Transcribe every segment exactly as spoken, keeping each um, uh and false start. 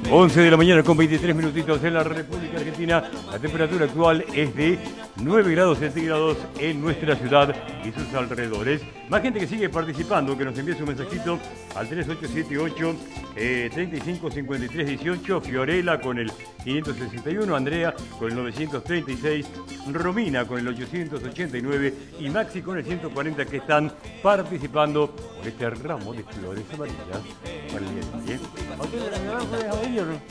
once de la mañana con veintitrés minutitos en la República Argentina. La temperatura actual es de nueve grados centígrados en nuestra ciudad y sus alrededores. Más gente que sigue participando, que nos envíe su mensajito al tres ocho siete ocho, treinta y cinco cincuenta y tres dieciocho. Fiorella con el quinientos sesenta y uno, Andrea con el novecientos treinta y seis, Romina con el ochocientos ochenta y nueve y Maxi con el ciento cuarenta, que están participando por este ramo de flores amarillas para el día de hoy, ¿eh? ¿A ustedes le regalaron flores amarillas o no?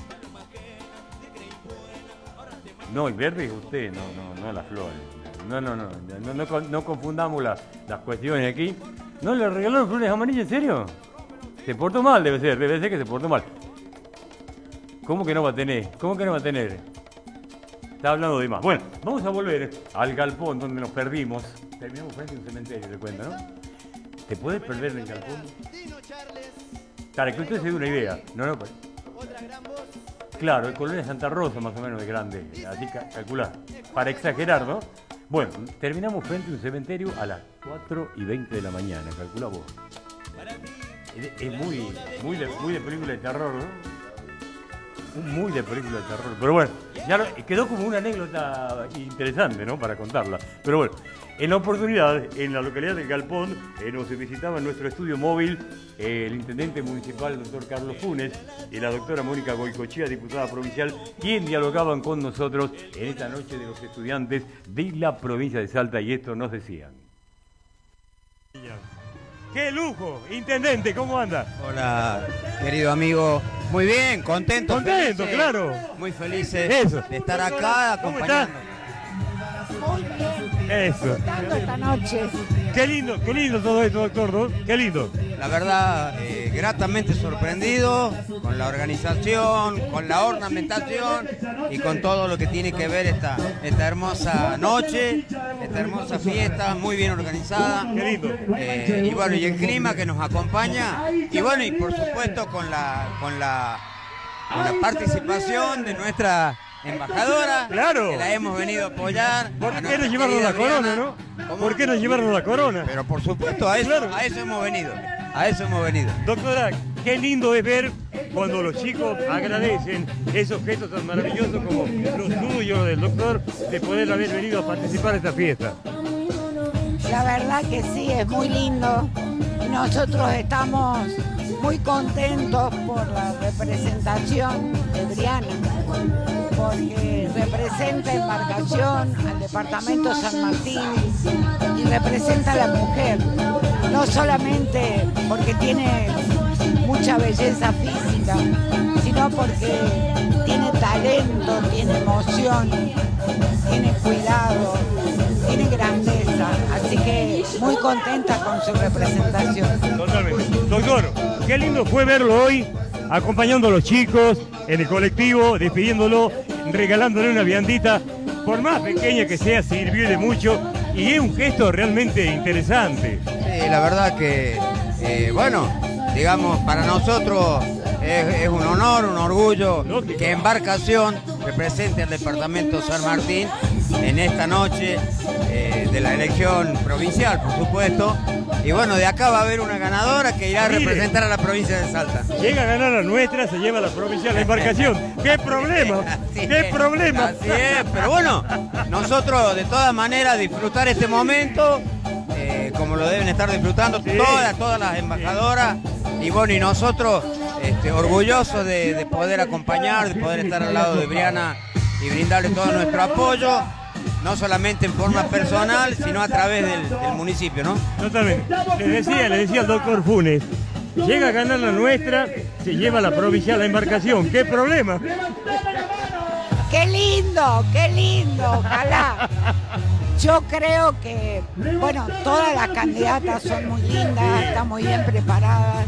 No, el verde es usted, no, no, no las flores. No, no, no, no, no, no confundamos las, las cuestiones aquí. ¿No le regalaron flores amarillas, en serio? Se portó mal, debe ser, debe ser que se portó mal. ¿Cómo que no va a tener? ¿Cómo que no va a tener? Está hablando de más. Bueno, vamos a volver al galpón donde nos perdimos. Terminamos frente a un cementerio, te cuento, ¿no? ¿Te puedes perder en el galpón? Para que usted se dé una idea. No, no, pues. Claro, el Colonia Santa Rosa más o menos de grande. Así calcular. Para exagerar, ¿no? Bueno, terminamos frente a un cementerio a las cuatro y veinte de la mañana. Calcula vos. Es, es muy, muy, de, muy de película de terror, ¿no? Muy de película de terror. Pero bueno, ya lo, quedó como una anécdota interesante, ¿no? Para contarla. Pero bueno, en la oportunidad, en la localidad del Galpón, eh, nos visitaba en nuestro estudio móvil eh, el intendente municipal, el doctor Carlos Funes, y la doctora Mónica Goicochea, diputada provincial, quien dialogaban con nosotros en esta noche de los estudiantes de la provincia de Salta, y esto nos decían. ¡Qué lujo! Intendente, ¿cómo anda? Hola, querido amigo. Muy bien, contento. Contento, felices, claro. Muy felices Eso. de estar acá acompañando. Muy bien. Eso. Disfrutando esta noche. Qué lindo, qué lindo todo esto, doctor, ¿no? Qué lindo. La verdad, eh, gratamente sorprendido con la organización, con la ornamentación y con todo lo que tiene que ver esta, esta hermosa noche, esta hermosa fiesta, muy bien organizada. Qué lindo. Eh, y bueno, y el clima que nos acompaña. Y bueno, y por supuesto con la, con la, con la participación de nuestra embajadora, claro, que la hemos venido a apoyar. ¿Por a qué no llevarnos la corona, no? ¿Cómo? ¿Por qué no llevarnos la corona? Pero por supuesto, a eso, Claro. a eso hemos venido. A eso hemos venido. Doctora, qué lindo es ver cuando los chicos agradecen esos gestos tan maravillosos como los tuyos, del doctor, de poder haber venido a participar de esta fiesta. La verdad que sí, es muy lindo. Nosotros estamos muy contentos por la representación de Briana, porque representa Embarcación, al departamento San Martín, y representa a la mujer, no solamente porque tiene mucha belleza física, sino porque tiene talento, tiene emoción, tiene cuidado, tiene grandeza, así que muy contenta con su representación. Totalmente. Doctor, qué lindo fue verlo hoy, acompañando a los chicos en el colectivo, despidiéndolo, regalándole una viandita, por más pequeña que sea, sirvió de mucho y es un gesto realmente interesante. Sí, la verdad que, eh, bueno, digamos, para nosotros es, es un honor, un orgullo Lógico. que Embarcación represente al departamento San Martín en esta noche eh, de la elección provincial, por supuesto. Y bueno, de acá va a haber una ganadora que irá a Mire. representar a la provincia de Salta. Llega a ganar la nuestra, se lleva la provincial, la Embarcación. ¡Qué problema! Así ¡Qué es, problema! Así es, pero bueno, nosotros de todas maneras disfrutar este momento, eh, como lo deben estar disfrutando Sí. todas, todas las embajadoras, y bueno, y nosotros este, orgullosos de, de poder acompañar, de poder estar al lado de Briana y brindarle todo nuestro apoyo, no solamente en forma personal, sino a través del, del municipio, ¿no? Totalmente. Le decía, le decía al doctor Funes, llega a ganar la nuestra, se lleva la provincial, la Embarcación. ¡Qué problema! ¡Qué lindo! ¡Qué lindo! Ojalá. Yo creo que, bueno, todas las candidatas son muy lindas, están muy bien preparadas,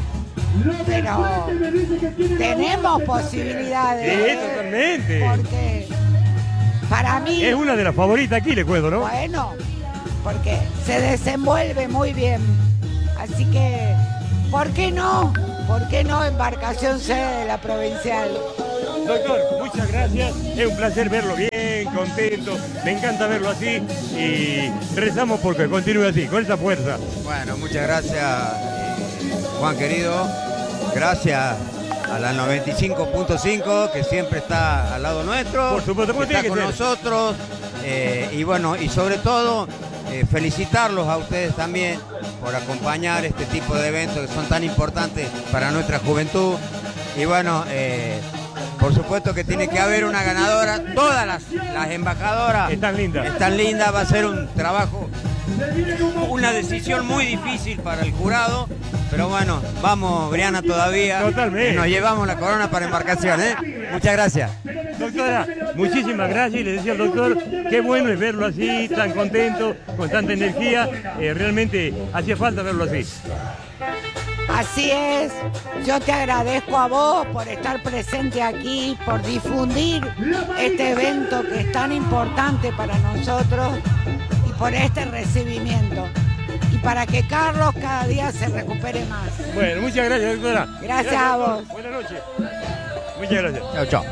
pero tenemos posibilidades. Sí, totalmente. Porque para mí, Es una de las favoritas aquí, le cuento, ¿no? bueno, porque se desenvuelve muy bien. Así que, ¿por qué no? ¿Por qué no Embarcación sede de la provincial? Doctor, muchas gracias. Es un placer verlo bien, contento. Me encanta verlo así y rezamos porque continúe así, con esa fuerza. Bueno, muchas gracias, eh, Juan querido. Gracias a la noventa y cinco punto cinco, que siempre está al lado nuestro, Por supuesto, que está con nosotros, eh, y bueno, y sobre todo eh, felicitarlos a ustedes también por acompañar este tipo de eventos que son tan importantes para nuestra juventud. Y bueno, eh, por supuesto que tiene que haber una ganadora. Todas las, las embajadoras están lindas. Están lindas, va a ser un trabajo, una decisión muy difícil para el jurado. Pero bueno, vamos, Briana, todavía. Totalmente. Nos llevamos la corona para embarcación, ¿eh? Muchas gracias. Doctora, muchísimas gracias. Y le decía al doctor, qué bueno es verlo así, tan contento, con tanta energía. Eh, realmente hacía falta verlo así. Así es, yo te agradezco a vos por estar presente aquí, por difundir este evento que es tan importante para nosotros y por este recibimiento. Y para que Carlos cada día se recupere más. Bueno, muchas gracias, doctora. Gracias, gracias a vos. Buenas noches. Muchas gracias. Chao, chao.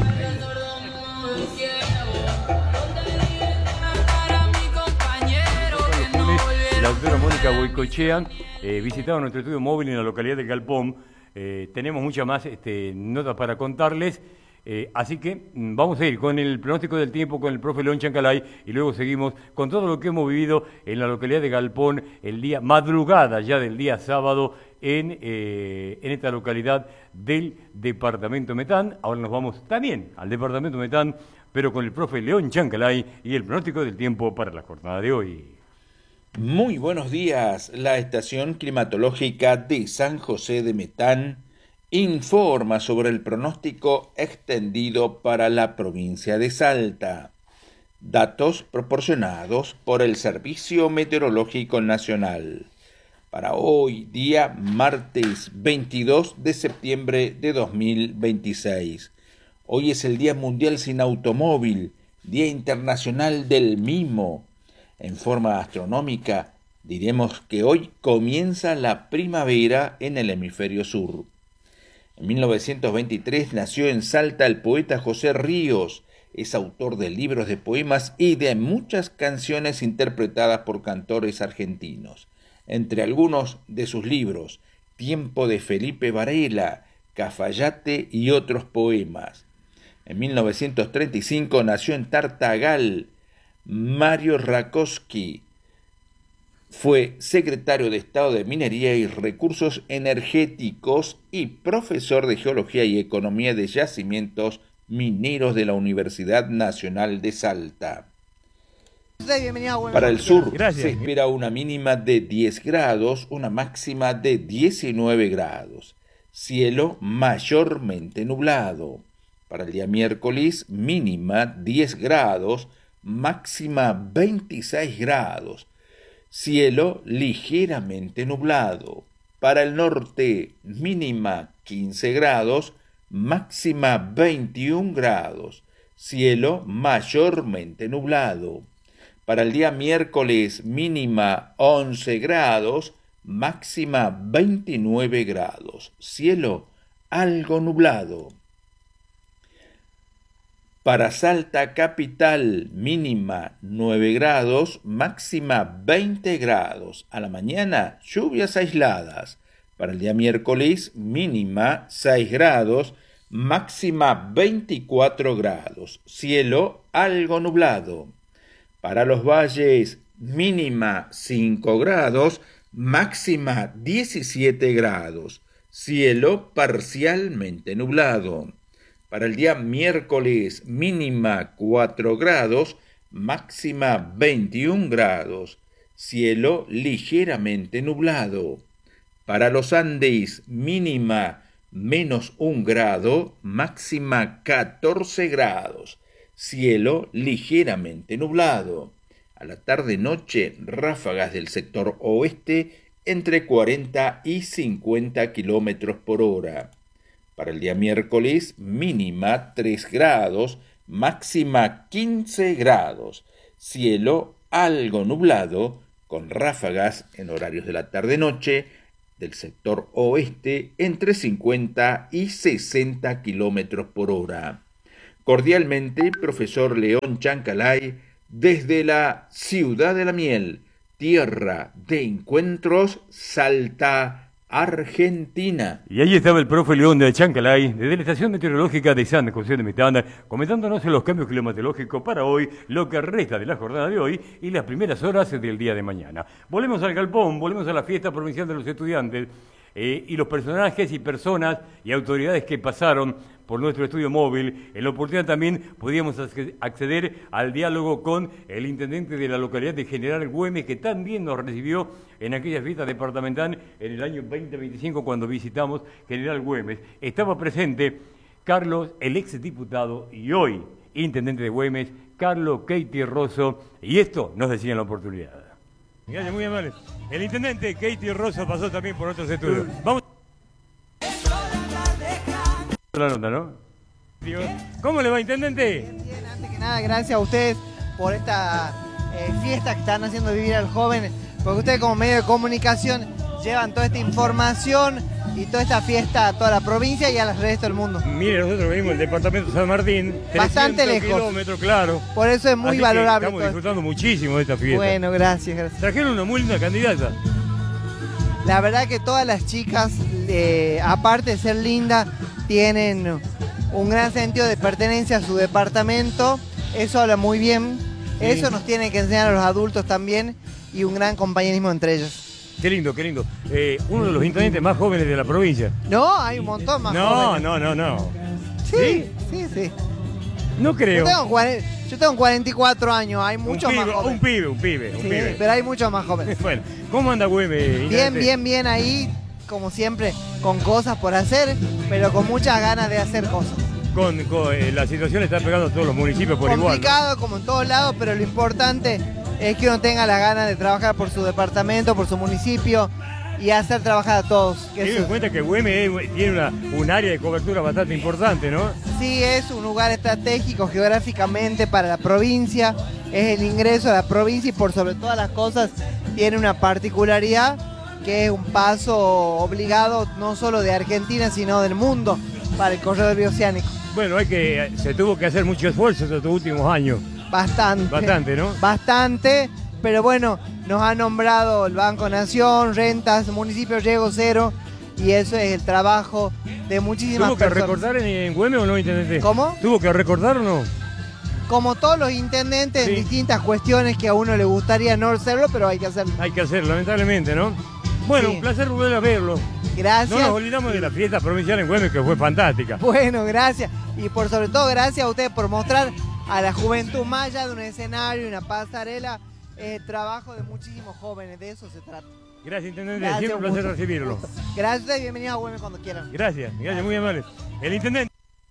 La doctora Mónica Boicochea eh, visitaba nuestro estudio móvil en la localidad de Galpón. Eh, tenemos muchas más este, notas para contarles, eh, así que mm, vamos a ir con el pronóstico del tiempo con el profe León Chancalay y luego seguimos con todo lo que hemos vivido en la localidad de Galpón el día madrugada ya del día sábado en, eh, en esta localidad del departamento Metán. Ahora nos vamos también al departamento Metán, pero con el profe León Chancalay y el pronóstico del tiempo para la jornada de hoy. Muy buenos días. La estación climatológica de San José de Metán informa sobre el pronóstico extendido para la provincia de Salta. Datos proporcionados por el Servicio Meteorológico Nacional. Para hoy, día martes veintidós de septiembre de dos mil veintiséis. Hoy es el Día Mundial Sin Automóvil, Día Internacional del Mimo. En forma astronómica, diremos que hoy comienza la primavera en el hemisferio sur. En mil novecientos veintitrés nació en Salta el poeta José Ríos. Es autor de libros de poemas y de muchas canciones interpretadas por cantores argentinos. Entre algunos de sus libros, Tiempo de Felipe Varela, Cafayate y otros poemas. En mil novecientos treinta y cinco nació en Tartagal Mario Rakowski. Fue secretario de Estado de Minería y Recursos Energéticos y profesor de Geología y Economía de Yacimientos Mineros de la Universidad Nacional de Salta. Para el sur Gracias. se espera una mínima de diez grados, una máxima de diecinueve grados. Cielo mayormente nublado. Para el día miércoles, mínima diez grados, máxima veintiséis grados. Cielo ligeramente nublado. Para el norte, mínima quince grados, máxima veintiún grados. Cielo mayormente nublado. Para el día miércoles, mínima once grados, máxima veintinueve grados. Cielo algo nublado. Para Salta capital, mínima nueve grados, máxima veinte grados. A la mañana, lluvias aisladas. Para el día miércoles, mínima seis grados, máxima veinticuatro grados. Cielo algo nublado. Para los valles, mínima cinco grados, máxima diecisiete grados. Cielo parcialmente nublado. Para el día miércoles, mínima cuatro grados, máxima veintiún grados. Cielo ligeramente nublado. Para los Andes, mínima menos un grado, máxima catorce grados. Cielo ligeramente nublado. A la tarde-noche, ráfagas del sector oeste entre cuarenta y cincuenta kilómetros por hora. Para el día miércoles, mínima tres grados, máxima quince grados. Cielo algo nublado, con ráfagas en horarios de la tarde-noche del sector oeste entre cincuenta y sesenta kilómetros por hora. Cordialmente, profesor León Chancalay, desde la Ciudad de la Miel, tierra de encuentros, Salta, Argentina. Y ahí estaba el profe León de Chancalay, desde la estación meteorológica de San José de Metán, comentándonos los cambios climatológicos para hoy, lo que resta de la jornada de hoy y las primeras horas del día de mañana. Volvemos al galpón, volvemos a la fiesta provincial de los estudiantes eh, y los personajes y personas y autoridades que pasaron por nuestro estudio móvil. En la oportunidad también podíamos acceder al diálogo con el intendente de la localidad de General Güemes, que también nos recibió en aquella fiesta departamental en el año veinte veinticinco cuando visitamos General Güemes. Estaba presente Carlos, el exdiputado y hoy intendente de Güemes, Carlos Keiti Rosso, y esto nos decía en la oportunidad. Gracias, muy amable. El intendente Keiti Rosso pasó también por otros estudios. Vamos. La nota, ¿no? ¿Cómo le va, intendente? Bien, antes que nada, gracias a ustedes por esta eh, fiesta que están haciendo vivir al joven, porque ustedes como medio de comunicación llevan toda esta información y toda esta fiesta a toda la provincia y al resto del mundo. Mire, nosotros venimos del departamento de San Martín, bastante lejos, kilómetros, claro. Por eso es muy Así valorable. Estamos disfrutando muchísimo de esta fiesta. Bueno, gracias, gracias. Trajeron una muy linda candidata. La verdad que todas las chicas, eh, aparte de ser lindas, tienen un gran sentido de pertenencia a su departamento. Eso habla muy bien. Sí. Eso nos tiene que enseñar a los adultos también y un gran compañerismo entre ellos. Qué lindo, qué lindo. Eh, uno de los intendentes más jóvenes de la provincia. No, hay un montón más no, jóvenes. No, no, no, no. Sí, sí, sí, sí. No creo. Yo tengo, cuarenta, yo tengo cuarenta y cuatro años, hay muchos pibe, más jóvenes. Un pibe, un pibe, un sí, pibe. Pero hay muchos más jóvenes. Bueno, ¿cómo anda Güemes? Bien, bien, bien ahí, como siempre, con cosas por hacer, pero con muchas ganas de hacer cosas. Con, con eh, la situación está pegando a todos los municipios por igual. Complicado, ¿no? Como en todos lados, pero lo importante es que uno tenga las ganas de trabajar por su departamento, por su municipio y hacer trabajar a todos. Ten en cuenta que Güemes tiene una, un área de cobertura bastante importante, ¿no? Sí, es un lugar estratégico geográficamente para la provincia, es el ingreso a la provincia y por sobre todas las cosas tiene una particularidad que es un paso obligado no solo de Argentina sino del mundo para el corredor bioceánico. Bueno, hay que, se tuvo que hacer mucho esfuerzo estos últimos años. Bastante. Bastante, ¿no? Bastante, pero bueno, nos ha nombrado el Banco Nación, rentas, municipio Riego Cero, y eso es el trabajo de muchísimas personas. ¿Tuvo que personas. recordar en, en Güemes o no, intendente? ¿Cómo? ¿Tuvo que recordar o no? Como todos los intendentes, sí. En distintas cuestiones que a uno le gustaría no hacerlo, pero hay que hacerlo. Hay que hacerlo, lamentablemente, ¿no? Bueno, sí. Un placer volver a verlo. Gracias. No nos olvidamos de la fiesta provincial en Güemes, que fue fantástica. Bueno, gracias. Y por sobre todo, gracias a ustedes por mostrar a la juventud maya de un escenario, una pasarela, eh, trabajo de muchísimos jóvenes, de eso se trata. Gracias, intendente, gracias, siempre un placer mucho, recibirlo. Gusto. Gracias y bienvenidos a Güemes cuando quieran. Gracias, gracias, muy amable. El intendente...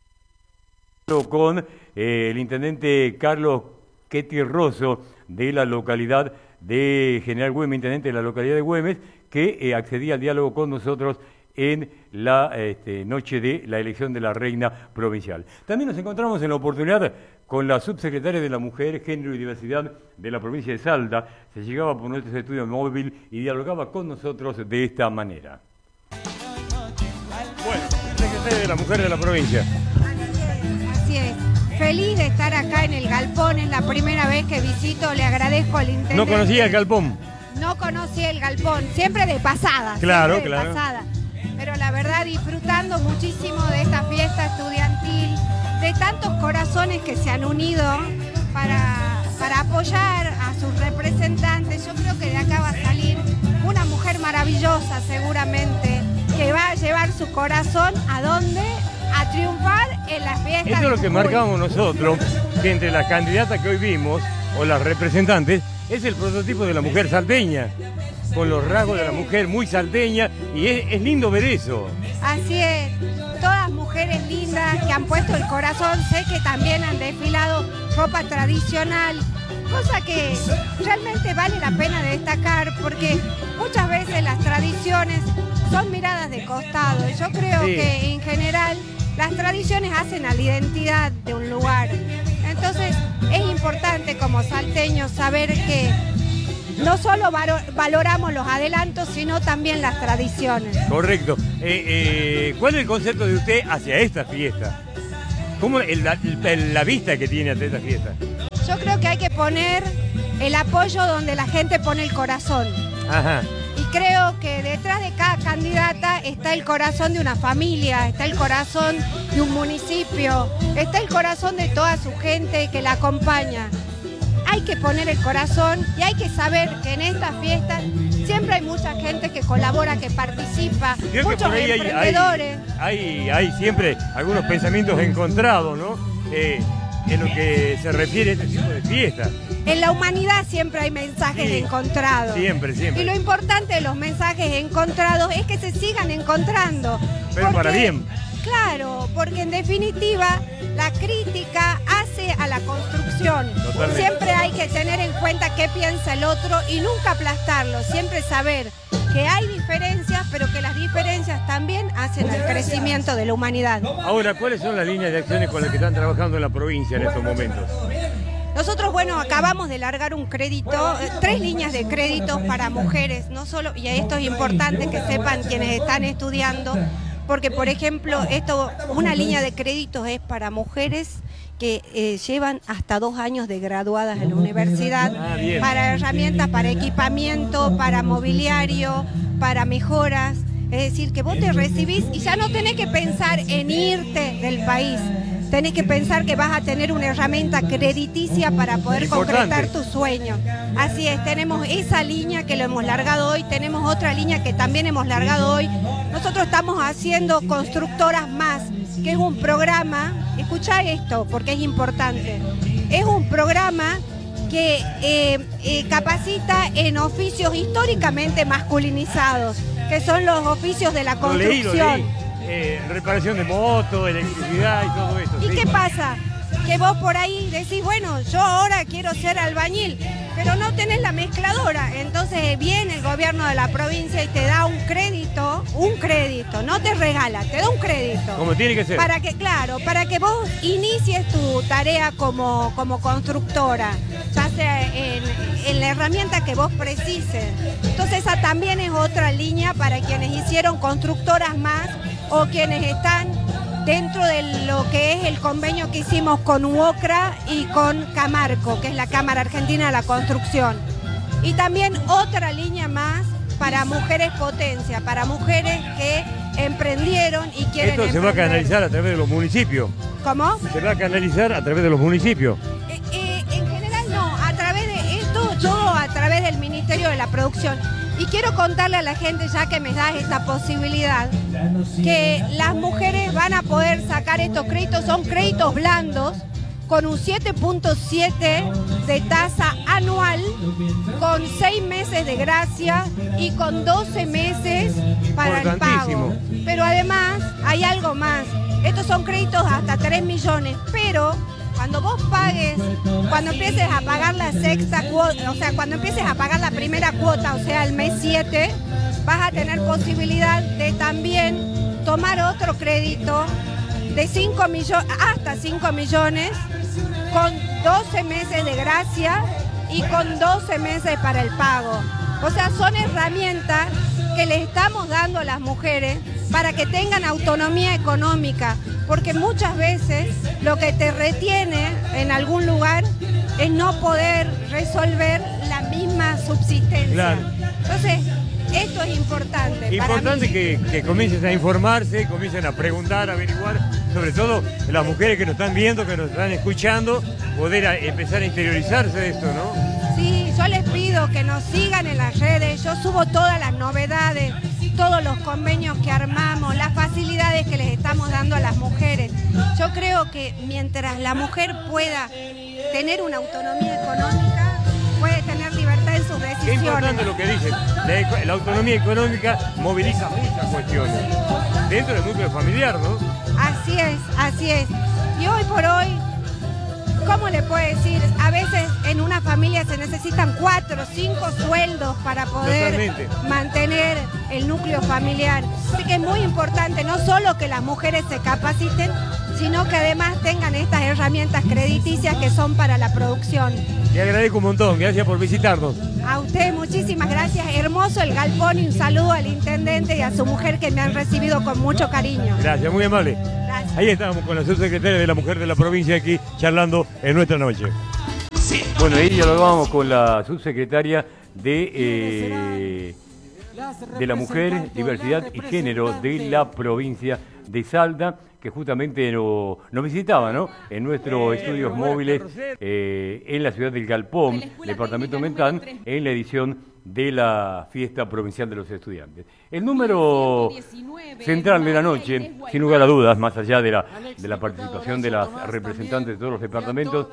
Con eh, el intendente Carlos Keiti Rosso de la localidad de General Güemes, intendente de la localidad de Güemes, que eh, accedía al diálogo con nosotros en la este, noche de la elección de la reina provincial. También nos encontramos en la oportunidad con la subsecretaria de la Mujer, Género y Diversidad de la provincia de Salta. Se llegaba por nuestro estudio móvil y dialogaba con nosotros de esta manera. Bueno, secretaria de la Mujer de la provincia. Así es. Feliz de estar acá en el Galpón, es la primera vez que visito, le agradezco al intendente. ¿No conocía el Galpón? No conocía el Galpón, siempre de pasada. Claro, de claro. Pasada. Pero la verdad disfrutando muchísimo de esta fiesta estudiantil, de tantos corazones que se han unido para, para apoyar a sus representantes. Yo creo que de acá va a salir una mujer maravillosa seguramente, que va a llevar su corazón a dónde, a triunfar en las fiestas. Eso es lo que Jujuy. marcamos nosotros, que entre las candidatas que hoy vimos, o las representantes, es el prototipo de la mujer salteña, con los rasgos de la mujer muy salteña, y es, es lindo ver eso. Así es, todas mujeres lindas que han puesto el corazón, sé que también han desfilado ropa tradicional, cosa que realmente vale la pena destacar, porque muchas veces las tradiciones son miradas de costado, y yo creo sí. que en general las tradiciones hacen a la identidad de un lugar. Entonces es importante como salteños saber que no solo valoramos los adelantos, sino también las tradiciones. Correcto. Eh, eh, ¿Cuál es el concepto de usted hacia esta fiesta? ¿Cómo el, la, la vista que tiene hacia esta fiesta? Yo creo que hay que poner el apoyo donde la gente pone el corazón. Ajá. Y creo que detrás de cada candidata está el corazón de una familia, está el corazón de un municipio, está el corazón de toda su gente que la acompaña. Hay que poner el corazón y hay que saber que en estas fiestas siempre hay mucha gente que colabora, que participa, Creo muchos que por ahí hay, emprendedores. hay, hay, hay siempre algunos pensamientos encontrados, ¿no? Eh, en lo que se refiere a este tipo de fiestas. En la humanidad siempre hay mensajes Sí, encontrados. siempre, siempre. Y lo importante de los mensajes encontrados es que se sigan encontrando. Pero para bien. Claro, porque en definitiva la crítica hace a la construcción. Totalmente. Siempre hay que tener en cuenta qué piensa el otro y nunca aplastarlo. Siempre saber que hay diferencias, pero que las diferencias también hacen al crecimiento de la humanidad. Ahora, ¿cuáles son las líneas de acciones con las que están trabajando en la provincia en estos momentos? Nosotros, bueno, acabamos de largar un crédito, eh, tres líneas de créditos para mujeres, no solo, y esto es importante que sepan quienes están estudiando, porque, por ejemplo, esto, una línea de créditos es para mujeres que eh, llevan hasta dos años de graduadas en la universidad, Ah, bien. para herramientas, para equipamiento, para mobiliario, para mejoras. Es decir, que vos te recibís y ya no tenés que pensar en irte del país. Tenés que pensar que vas a tener una herramienta crediticia para poder Importante. concretar tu sueño. Así es, tenemos esa línea que lo hemos largado hoy, tenemos otra línea que también hemos largado hoy. Nosotros estamos haciendo Constructoras Más, que es un programa, escuchá esto porque es importante, es un programa que eh, eh, capacita en oficios históricamente masculinizados, que son los oficios de la Lo leí, lo construcción. leí. Eh, reparación de motos, electricidad y todo eso. ¿Y sí. qué pasa? Que vos por ahí decís, bueno, yo ahora quiero ser albañil, pero no tenés la mezcladora. Entonces viene el gobierno de la provincia y te da un crédito, un crédito, no te regala, te da un crédito. Como tiene que ser. Para que, claro, para que vos inicies tu tarea como, como constructora, ya sea en, en la herramienta que vos precises. Entonces esa también es otra línea para quienes hicieron Constructoras Más o quienes están dentro de lo que es el convenio que hicimos con UOCRA y con Camarco, que es la Cámara Argentina de la Construcción. Y también otra línea más para mujeres potencia, para mujeres que emprendieron y quieren Esto se va a emprender. canalizar a través de los municipios. ¿Cómo? Se va a canalizar a través de los municipios. Eh, eh, en general no, a través de esto, todo a través del Ministerio de la Producción. Y quiero contarle a la gente, ya que me das esta posibilidad, que las mujeres van a poder sacar estos créditos, son créditos blandos, con un siete punto siete de tasa anual, con seis meses de gracia y con doce meses para el Importantísimo. pago. Pero además hay algo más, estos son créditos hasta tres millones, pero cuando vos pagues, cuando empieces a pagar la sexta cuota, o sea, cuando empieces a pagar la primera cuota, o sea, el mes siete, vas a tener posibilidad de también tomar otro crédito de cinco millones, hasta cinco millones, con doce meses de gracia y con doce meses para el pago. O sea, son herramientas que le estamos dando a las mujeres para que tengan autonomía económica, porque muchas veces lo que te retiene en algún lugar es no poder resolver la misma subsistencia. Claro. Entonces, esto es importante. Importante para mí. que, que comiencen a informarse, comiencen a preguntar, a averiguar, sobre todo las mujeres que nos están viendo, que nos están escuchando, poder a- empezar a interiorizarse de esto, ¿no? Sí, yo les pido que nos sigan en las redes, yo subo todas las novedades, todos los convenios que armamos, las facilidades que les estamos dando a las mujeres. Yo creo que mientras la mujer pueda tener una autonomía económica, puede tener libertad en sus Qué decisiones. importante lo que dicen. La, eco- la autonomía económica moviliza muchas cuestiones. Dentro del núcleo familiar, ¿no? Así es, así es. Y hoy por hoy, ¿cómo le puedo decir? A veces en una familia se necesitan cuatro, cinco sueldos para poder Totalmente. mantener el núcleo familiar. Así que es muy importante no solo que las mujeres se capaciten, sino que además tengan estas herramientas crediticias que son para la producción. Te agradezco un montón. Gracias por visitarnos. A usted muchísimas gracias. Hermoso el galpón y un saludo al intendente y a su mujer que me han recibido con mucho cariño. Gracias, muy amable. Gracias. Ahí estábamos con la subsecretaria de la Mujer de la provincia aquí charlando en nuestra noche. Bueno, ahí dialogamos con la subsecretaria de, eh, de la Mujer, Diversidad y Género de la provincia de Salta, que justamente nos no visitaba, ¿no? En nuestros estudios móviles eh, en la ciudad del Galpón, departamento Mentán, en la edición de la fiesta provincial de los estudiantes. El número central de la noche, sin lugar a dudas, más allá de la, de la participación de las representantes de todos los departamentos,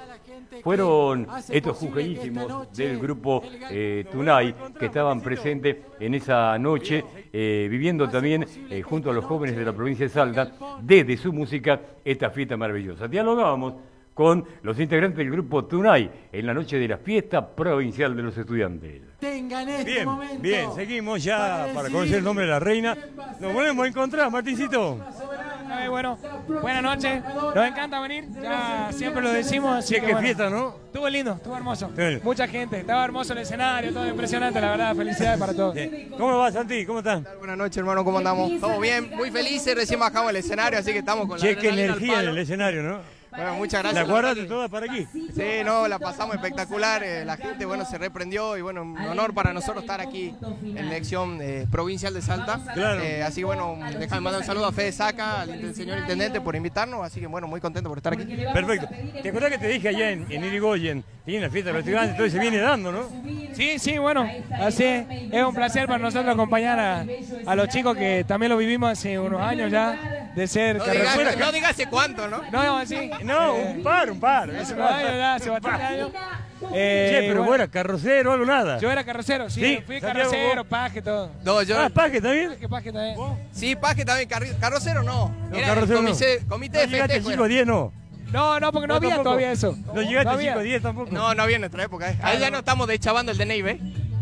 fueron estos jujeñísimos del grupo eh, Tunay, que estaban presentes en esa noche, eh, viviendo también eh, junto a los jóvenes de la provincia de Salta, desde su música, esta fiesta maravillosa. Dialogábamos con los integrantes del grupo Tunay en la noche de la fiesta provincial de los estudiantes. Bien, bien, seguimos ya para conocer el nombre de la reina. Nos volvemos a encontrar, Martincito. Ay, bueno, buenas noches, nos encanta venir, ya siempre lo decimos. Así Sí, que que bueno, fiesta, ¿no? estuvo lindo, estuvo hermoso. Sí. Mucha gente, estaba hermoso el escenario, todo impresionante, la verdad, felicidades para todos. ¿Cómo va, Santi? ¿Cómo estás? Buenas noches, hermano, ¿cómo andamos? Todo bien, muy felices, recién bajamos el escenario, así que estamos con la Che, qué adrenalina al energía en palo. el escenario, ¿no? Bueno, muchas gracias. ¿La guardaste toda para aquí? Sí, no, la pasamos espectacular, eh, la gente, bueno, se reprendió y bueno, un honor para nosotros estar aquí en la elección eh, provincial de Salta. Claro. Eh, así que bueno, déjame mandar un saludo a Fede Saca, al señor intendente por invitarnos, así que bueno, muy contento por estar aquí. Perfecto. ¿Te acordás que te dije allá en, en Irigoyen, tiene la fiesta de los estudiantes, entonces se viene dando, ¿no? Sí, sí, bueno, así es, es un placer para nosotros acompañar a, a los chicos que también lo vivimos hace unos años ya, de ser No digas, carrocero. no digas hace cuánto, ¿no? No, sí. No, un par, un par. Hace unos años ya, hace bastante años. Eh, Che, pero bueno, vos eras carrocero, algo nada. yo era carrocero, sí, Sí, fui Santiago, carrocero, vos. paje, todo. No, yo, Ah, Paje también. ¿Qué paje también? sí, Paje también, carri- carrocero no. No, Era carrocero el no. comité, comité No de llegaste festejo. chico a diez, no. No, no, porque no, No, había tampoco. todavía eso. No llegaste había. chico a diez tampoco. No, no había en nuestra época, eh. Ahí ya no estamos deschavando el D N I, ¿ves?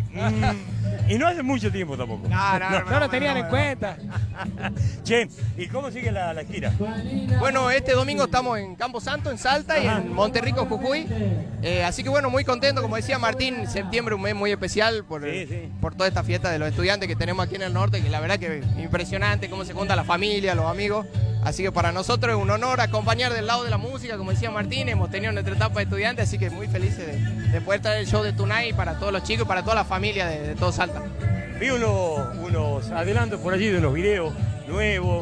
Mm, y no hace mucho tiempo tampoco. No, no, No lo tenían en cuenta. Che, ¿y cómo sigue la, la gira? Bueno, este domingo estamos en Campo Santo, en Salta y en Monterrico, Jujuy. Eh, así que bueno, muy contento, como decía Martín, septiembre un mes muy especial por, Sí, sí. por toda esta fiesta de los estudiantes que tenemos aquí en el norte, que la verdad que impresionante cómo se junta la familia, los amigos. Así que para nosotros es un honor acompañar del lado de la música, como decía Martín, hemos tenido nuestra etapa de estudiantes, así que muy felices de, de poder traer el show de Tunay para todos los chicos y para toda la familia de, de todo Salta. Vi unos, unos adelantos por allí de unos videos nuevos,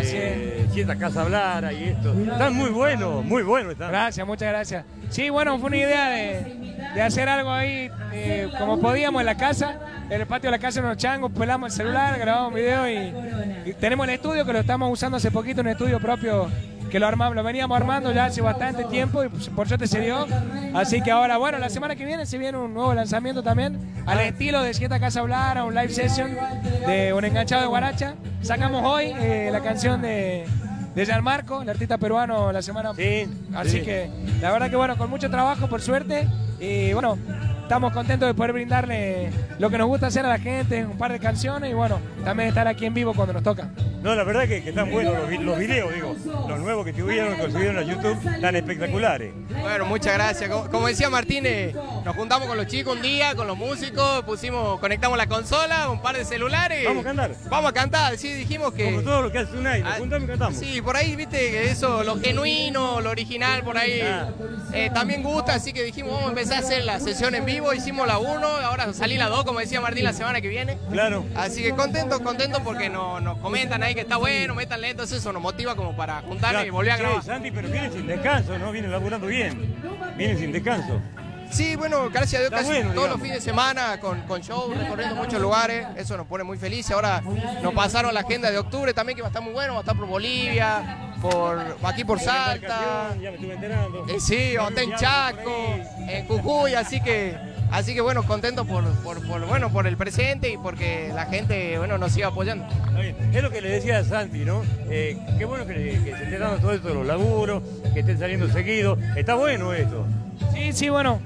eh, Sieta Casa Blara y esto. Están muy buenos, muy buenos están. Gracias, muchas gracias. Sí, bueno, fue una idea de, de hacer algo ahí eh, como podíamos en la casa, en el patio de la casa, unos changos, pelamos el celular, grabamos un video y, y tenemos el estudio que lo estamos usando hace poquito, un estudio propio que lo armamos, lo veníamos armando ya hace bastante tiempo y pues, por suerte se dio. Así que ahora, bueno, la semana que viene se viene un nuevo lanzamiento también, al estilo de Sieta Casa Blara, un live session de un enganchado de guaracha. Sacamos hoy eh, la canción de, de Gianmarco, el artista peruano, la semana. Sí, Así sí. que la verdad que bueno, con mucho trabajo por suerte y bueno, estamos contentos de poder brindarle lo que nos gusta hacer a la gente, un par de canciones y bueno, también estar aquí en vivo cuando nos toca. No, la verdad que, que están buenos los, vi- los videos, digo. Los nuevos que tuvieron, que subieron a YouTube, están espectaculares. Bueno, muchas gracias. Como, como decía Martín, eh, nos juntamos con los chicos un día, con los músicos, pusimos, conectamos la consola, un par de celulares. Vamos a cantar. Vamos a cantar, sí, dijimos que... Como todo lo que hace Tunay, nos Ah, juntamos y cantamos. Sí, por ahí, viste, que eso, lo genuino, lo original, por ahí Ah. eh, también gusta, así que dijimos, vamos a empezar a hacer la sesión en vivo, hicimos la uno, ahora salí la dos, como decía Martín, la semana que viene. Claro. Así que contentos, contentos porque nos, nos comentan ahí que está bueno, métanle, entonces eso nos motiva como para juntarnos y volver a Che, grabar. Santi, pero vienen sin descanso, ¿no? Vienen laburando bien. Vienen sin descanso. Sí, bueno, gracias a Dios Está casi bueno, todos digamos. los fines de semana con, con show, recorriendo muchos lugares, eso nos pone muy felices. Ahora nos pasaron la agenda de octubre también, que va a estar muy bueno, va a estar por Bolivia, por aquí por Salta, Ya me estuve enterando. eh, sí, va a estar en Chaco, en Jujuy, así que, así que bueno, contento por, por, por, bueno, por el presente y porque la gente, bueno, nos siga apoyando. Está bien. Es lo que le decía a Santi, ¿no? Eh, qué bueno que, que se estén dando todo esto de los laburos, que estén saliendo seguido. Está bueno esto. Sí, sí, bueno,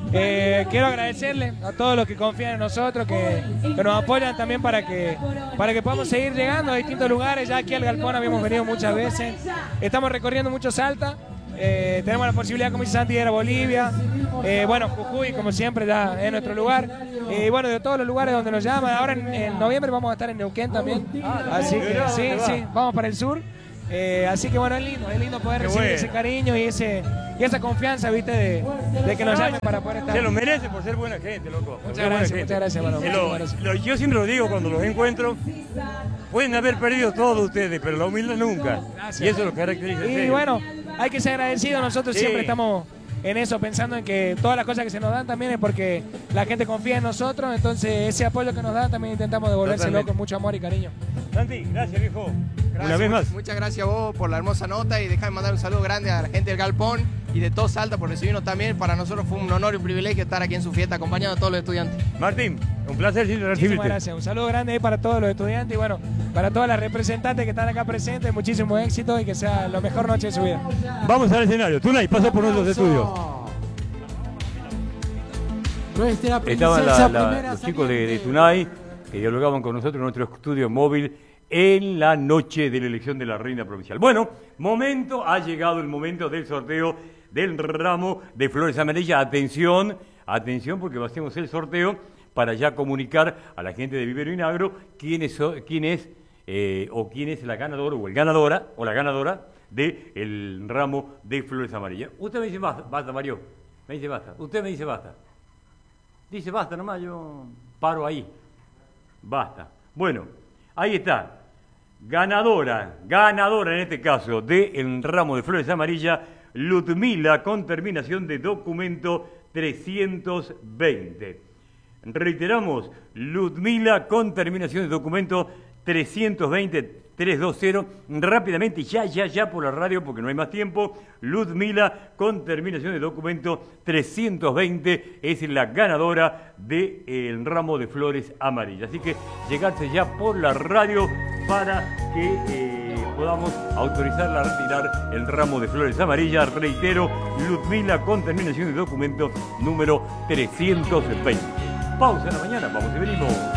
eh, quiero agradecerle a todos los que confían en nosotros, que, que nos apoyan también para que, para que podamos seguir llegando a distintos lugares. Ya aquí al Galpón habíamos venido muchas veces, estamos recorriendo mucho Salta, eh, tenemos la posibilidad, como dice Santi, de ir a Bolivia, eh, bueno, Jujuy, como siempre, ya es nuestro lugar, y bueno, de todos los lugares donde nos llaman. Ahora en, en noviembre vamos a estar en Neuquén también, así que sí, sí, vamos para el sur. Eh, así que bueno, es lindo, es lindo poder Qué recibir bueno. ese cariño y ese y esa confianza, viste, de, de que nos llamen para poder estar. Se lo merece por ser buena gente, loco. por Muchas ser buena gracias, gente. muchas gracias, hermano, Eh, muchas lo- gracias. lo- yo siempre lo digo cuando los encuentro. Pueden haber perdido todo ustedes, pero la humildad nunca. Gracias. Y eso lo caracteriza. en Y serio. bueno, hay que ser agradecidos. Nosotros Sí. siempre estamos en eso, pensando en que todas las cosas que se nos dan también es porque la gente confía en nosotros. Entonces, ese apoyo que nos dan también intentamos devolvérselo Totalmente. con mucho amor y cariño. Santi, gracias, viejo. Gracias, Una vez mu- más. Muchas gracias a vos por la hermosa nota y déjame mandar un saludo grande a la gente del Galpón y de todo Salta por recibirnos también. Para nosotros fue un honor y un privilegio estar aquí en su fiesta acompañando a todos los estudiantes. Martín, un placer siempre Muchísimas recibirte. gracias. Un saludo grande ahí para todos los estudiantes y bueno, para todas las representantes que están acá presentes. Muchísimo éxito y que sea la mejor noche de su vida. Vamos al escenario. Tunay, pasa por nuestros estudios. Nuestra Estaban princesa la- la- primera los chicos de, de saliente. Tunay que dialogaban con nosotros en nuestro estudio móvil en la noche de la elección de la reina provincial. Bueno, momento, ha llegado el momento del sorteo del ramo de flores amarillas. Atención, atención, porque hacemos el sorteo para ya comunicar a la gente de Vivero Inagro quién es, quién es eh, o quién es la ganadora o el ganadora o la ganadora del ramo de flores amarillas. Usted me dice basta, basta, Mario. Me dice basta. Usted me dice basta. Dice basta nomás, yo paro ahí. Basta. Bueno, ahí está. Ganadora, ganadora en este caso del ramo de flores amarillas, Ludmila, con terminación de documento trescientos veinte. Reiteramos, Ludmila con terminación de documento trescientos veinte, trescientos veinte. Rápidamente, ya, ya, ya por la radio, porque no hay más tiempo. Ludmila con terminación de documento trescientos veinte es la ganadora del ramo de flores amarillas. Así que llegarse ya por la radio para que eh, podamos autorizarla a retirar el ramo de flores amarillas. Reitero, Ludmila con terminación de documento número trescientos veinte. Pausa en la mañana, vamos y venimos.